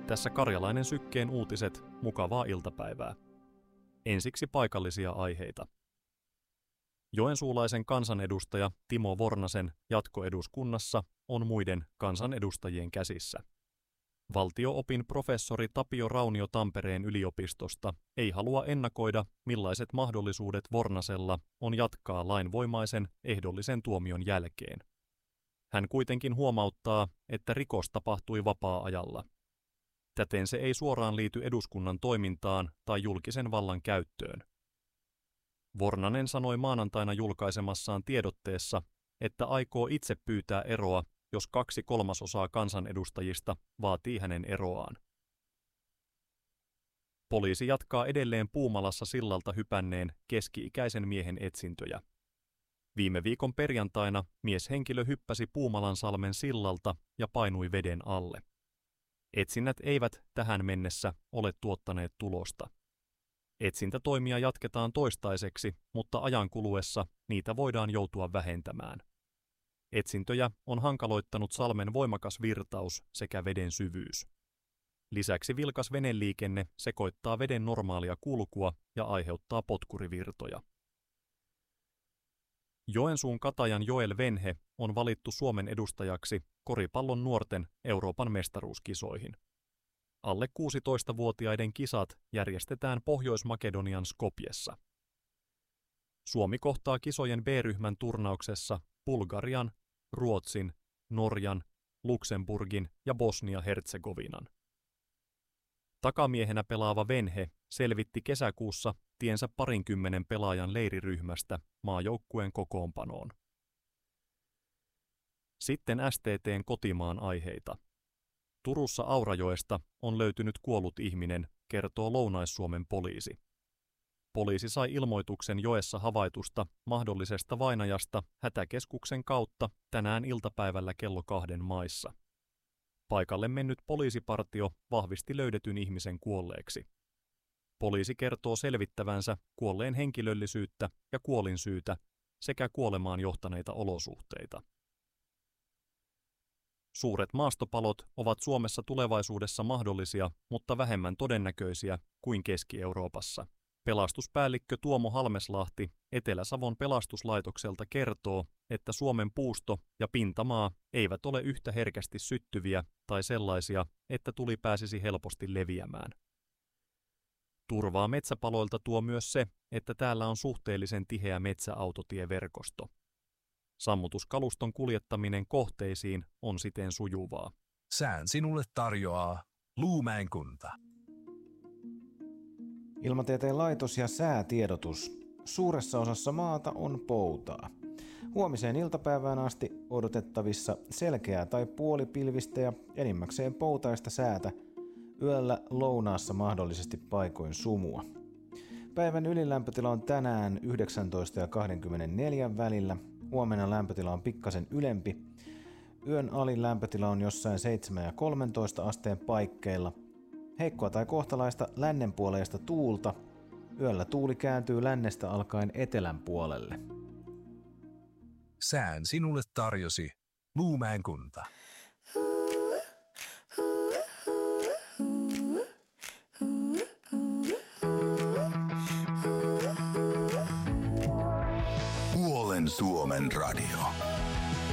Tässä Karjalainen Sykkeen uutiset, mukavaa iltapäivää. Ensiksi paikallisia aiheita. Joensuulaisen kansanedustaja Timo Vornasen jatko eduskunnassa on muiden kansanedustajien käsissä. Valtio-opin professori Tapio Raunio Tampereen yliopistosta ei halua ennakoida, millaiset mahdollisuudet Vornasella on jatkaa lainvoimaisen ehdollisen tuomion jälkeen. Hän kuitenkin huomauttaa, että rikos tapahtui vapaa-ajalla. Täten se ei suoraan liity eduskunnan toimintaan tai julkisen vallan käyttöön. Vornanen sanoi maanantaina julkaisemassaan tiedotteessa, että aikoo itse pyytää eroa, jos 2/3 kansanedustajista vaatii hänen eroaan. Poliisi jatkaa edelleen Puumalassa sillalta hypänneen keski-ikäisen miehen etsintöjä. Viime viikon perjantaina mieshenkilö hyppäsi Puumalansalmen sillalta ja painui veden alle. Etsinnät eivät tähän mennessä ole tuottaneet tulosta. Etsintätoimia jatketaan toistaiseksi, mutta ajan kuluessa niitä voidaan joutua vähentämään. Etsintöjä on hankaloittanut salmen voimakas virtaus sekä veden syvyys. Lisäksi vilkas veneliikenne sekoittaa veden normaalia kulkua ja aiheuttaa potkurivirtoja. Joensuun Katajan Joel Venhe on valittu Suomen edustajaksi koripallon nuorten Euroopan mestaruuskisoihin. Alle 16-vuotiaiden kisat järjestetään Pohjois-Makedonian Skopjessa. Suomi kohtaa kisojen B-ryhmän turnauksessa Bulgarian, Ruotsin, Norjan, Luxemburgin ja Bosnia-Herzegovinan. Takamiehenä pelaava Venhe selvitti kesäkuussa tiensä 20 pelaajan leiriryhmästä maajoukkueen kokoonpanoon. Sitten STT:n kotimaan aiheita. Turussa Aurajoesta on löytynyt kuollut ihminen, kertoo Lounais-Suomen poliisi. Poliisi sai ilmoituksen joessa havaitusta mahdollisesta vainajasta hätäkeskuksen kautta tänään iltapäivällä kello 2 maissa. Paikalle mennyt poliisipartio vahvisti löydetyn ihmisen kuolleeksi. Poliisi kertoo selvittävänsä kuolleen henkilöllisyyttä ja kuolinsyytä sekä kuolemaan johtaneita olosuhteita. Suuret maastopalot ovat Suomessa tulevaisuudessa mahdollisia, mutta vähemmän todennäköisiä kuin Keski-Euroopassa. Pelastuspäällikkö Tuomo Halmeslahti Etelä-Savon pelastuslaitokselta kertoo, että Suomen puusto ja pintamaa eivät ole yhtä herkästi syttyviä tai sellaisia, että tuli pääsisi helposti leviämään. Turvaa metsäpaloilta tuo myös se, että täällä on suhteellisen tiheä metsäautotieverkosto. Sammutuskaluston kuljettaminen kohteisiin on siten sujuvaa. Sään sinulle tarjoaa Luumäen kunta. Ilmatieteen laitos ja säätiedotus. Suuressa osassa maata on poutaa. Huomiseen iltapäivään asti odotettavissa selkeää tai puolipilvistä ja enimmäkseen poutaista säätä. Yöllä lounaassa mahdollisesti paikoin sumua. Päivän ylilämpötila on tänään 19 ja 24 välillä. Huomenna lämpötila on pikkasen ylempi. Yön alin lämpötila on jossain 7 ja 13 asteen paikkeilla. Heikkoa tai kohtalaista lännenpuoleista tuulta. Yöllä tuuli kääntyy lännestä alkaen etelän puolelle. Sään sinulle tarjosi Luumäen kunta. Suomen Radio.